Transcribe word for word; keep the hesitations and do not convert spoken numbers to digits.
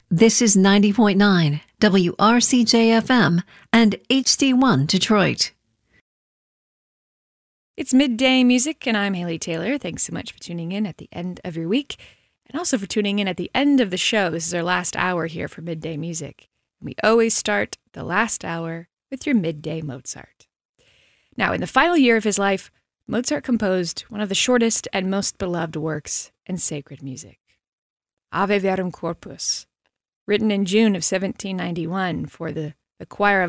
This is ninety point nine W R C J F M and H D one Detroit. It's Midday Music, and I'm Haley Taylor. Thanks so much for tuning in at the end of your week, and also for tuning in at the end of the show. This is our last hour here for Midday Music. And we always start the last hour with your Midday Mozart. Now, in the final year of his life, Mozart composed one of the shortest and most beloved works in sacred music, Ave Verum Corpus, written in June of seventeen ninety-one for the, the choir of